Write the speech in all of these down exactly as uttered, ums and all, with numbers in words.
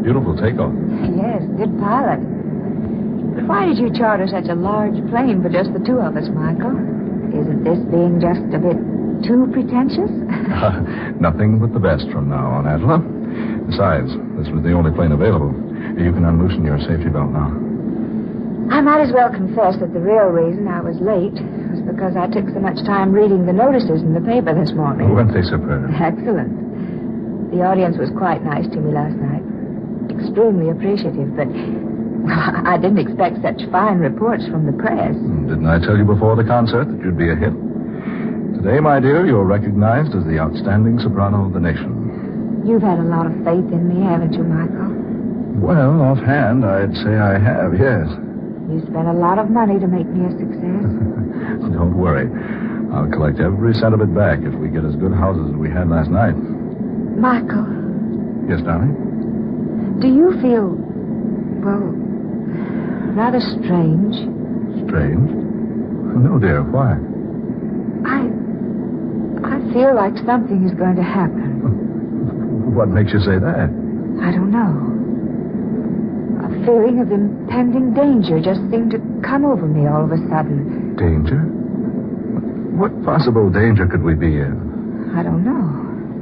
beautiful takeoff. Yes, good pilot. But why did you charter such a large plane for just the two of us, Michael? Isn't this being just a bit too pretentious? Uh, nothing but the best from now on, Adela. Besides, this was the only plane available. You can unloosen your safety belt now. I might as well confess that the real reason I was late was because I took so much time reading the notices in the paper this morning. Weren't they superb? Excellent. The audience was quite nice to me last night. Extremely appreciative, but I didn't expect such fine reports from the press. Didn't I tell you before the concert that you'd be a hit? Today, my dear, you're recognized as the outstanding soprano of the nation. You've had a lot of faith in me, haven't you, Michael? Well, offhand, I'd say I have, yes. You spent a lot of money to make me a success. Don't worry. I'll collect every cent of it back if we get as good houses as we had last night. Michael. Yes, darling? Do you feel, well, rather strange? Strange? No, dear. Why? I... I feel like something is going to happen. What makes you say that? I don't know. A feeling of impending danger just seemed to come over me all of a sudden. Danger? What possible danger could we be in? I don't know.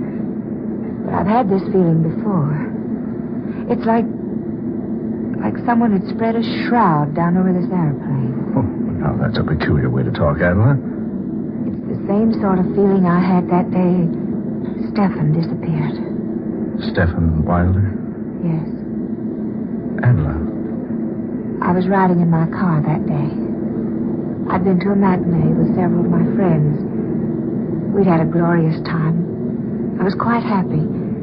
But I've had this feeling before. It's like... like someone had spread a shroud down over this airplane. Oh, now that's a peculiar way to talk, Adela. It's the same sort of feeling I had that day Stefan disappeared. Stefan Wilder? Yes. Adela. I was riding in my car that day. I'd been to a matinee with several of my friends. We'd had a glorious time. I was quite happy.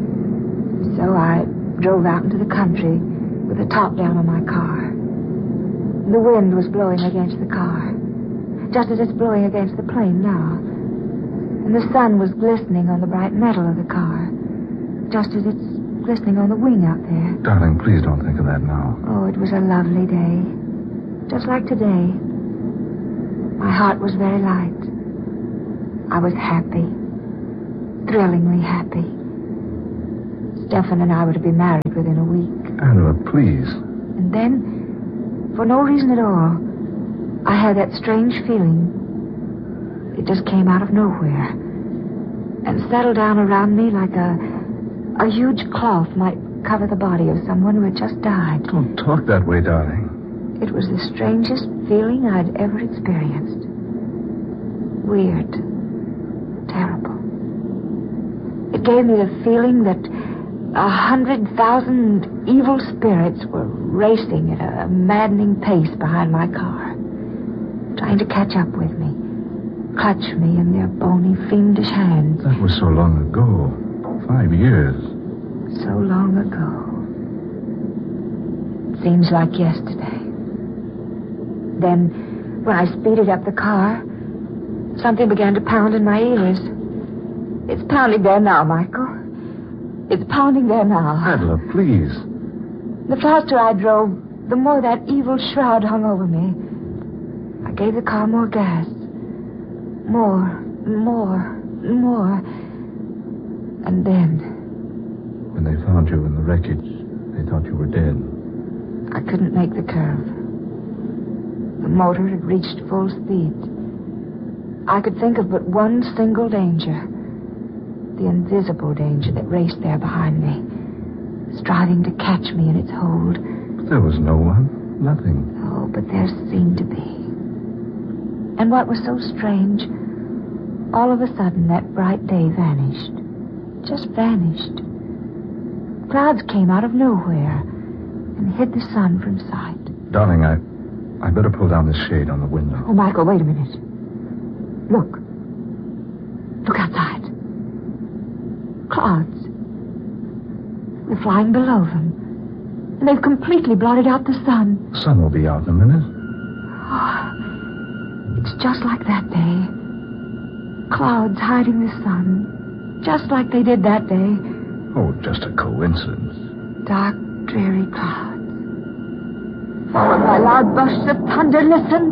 So I drove out into the country with the top down on my car. The wind was blowing against the car, just as it's blowing against the plane now. And the sun was glistening on the bright metal of the car, just as it's glistening on the wing out there. Darling, please don't think of that now. Oh, it was a lovely day. Just like today. My heart was very light. I was happy. Thrillingly happy. Stefan and I were to be married within a week. Adela, please. And then, for no reason at all, I had that strange feeling. It just came out of nowhere and settled down around me like a... a huge cloth might cover the body of someone who had just died. Don't talk that way, darling. It was the strangest feeling I'd ever experienced. Weird. Terrible. It gave me the feeling that a hundred thousand evil spirits were racing at a maddening pace behind my car, trying to catch up with me, clutch me in their bony, fiendish hands. That was so long ago. Five years. So long ago. Seems like yesterday. Then, when I speeded up the car, something began to pound in my ears. It's pounding there now, Michael. It's pounding there now. Adela, please. The faster I drove, the more that evil shroud hung over me. I gave the car more gas. More, more, more. And then... When they found you in the wreckage, they thought you were dead. I couldn't make the curve. The motor had reached full speed. I could think of but one single danger. The invisible danger that raced there behind me, striving to catch me in its hold. But there was no one. Nothing. Oh, but there seemed to be. And what was so strange, all of a sudden that bright day vanished. Just vanished. Clouds came out of nowhere and hid the sun from sight. Darling, I... I better pull down this shade on the window. Oh, Michael, wait a minute. Look. Look outside. Clouds. They're flying below them. And they've completely blotted out the sun. The sun will be out in a minute. Oh, it's just like that day. Clouds hiding the sun. Just like they did that day. Oh, just a coincidence. Dark, dreary clouds. Followed by loud bursts of thunder. Listen.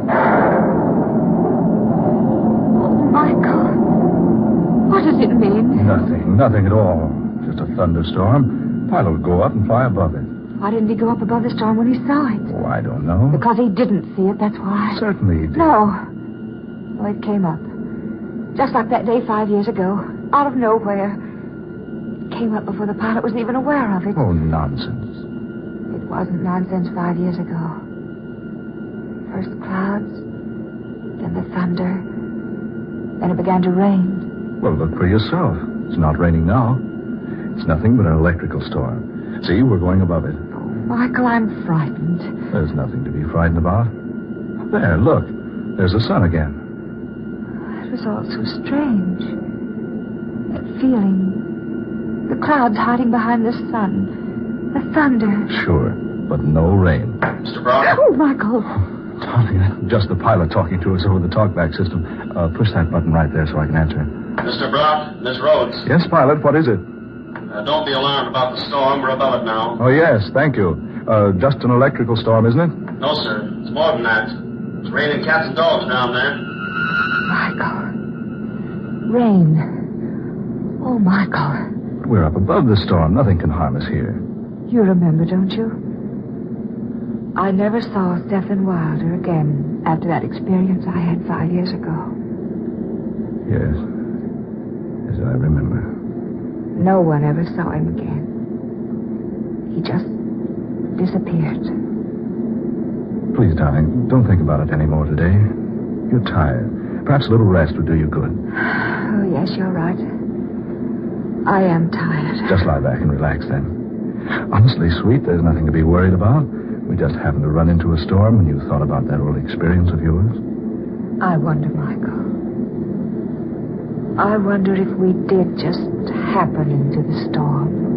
Oh, Michael. What does it mean? Nothing. Nothing at all. Just a thunderstorm Pilot would go up and fly above it. Why didn't he go up above the storm when he saw it? Oh, I don't know. Because he didn't see it, that's why. Certainly he did. No. Oh, it came up. Just like that day five years ago. Out of nowhere. It came up before the pilot was even aware of it. Oh, nonsense. It wasn't nonsense five years ago. First the clouds, then the thunder, then it began to rain. Well, look for yourself. It's not raining now. It's nothing but an electrical storm. See, we're going above it. Oh, Michael, I'm frightened. There's nothing to be frightened about. There, look. There's the sun again. It was all so strange. That feeling. The clouds hiding behind the sun. The thunder. Sure, but no rain. Mister Brock? Oh, Michael. Tommy, just the pilot talking to us over the talkback system. Uh, push that button right there so I can answer. Mister Brock, Miss Rhodes. Yes, pilot, what is it? Uh, don't be alarmed about the storm. We're above it now. Oh, yes, thank you. Uh, just an electrical storm, isn't it? No, sir. It's more than that. It's raining cats and dogs down there. Michael. Rain. Oh, Michael. We're up above the storm. Nothing can harm us here. You remember, don't you? I never saw Stephen Wilder again after that experience I had five years ago. Yes. Yes, I remember. No one ever saw him again. He just disappeared. Please, darling, don't think about it anymore today. You're tired. Perhaps a little rest would do you good. Oh, yes, you're right. I am tired. Just lie back and relax then. Honestly, sweet, there's nothing to be worried about. We just happened to run into a storm and you thought about that old experience of yours. I wonder, Michael. I wonder if we did just happen into the storm.